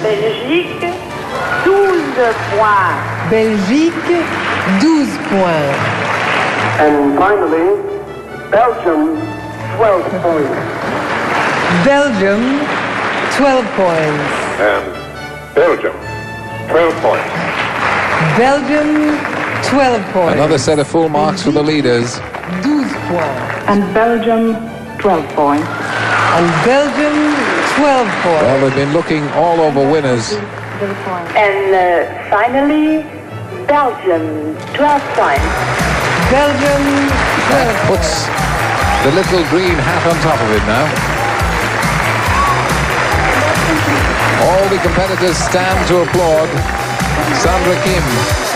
Belgique, 12 points. Belgique, 12 points. And finally, Belgium, 12 points. Belgium, 12 points. And Belgium, 12 points. Belgium, 12 points. Another set of full marks for the leaders. 12 points. And Belgium, 12 points. And Belgium, 12 points. Well, they've been looking all over winners. And finally, Belgium, 12 points. Belgium, 12 Puts the little green hat on top of it now. All the competitors stand to applaud Sandra Kim.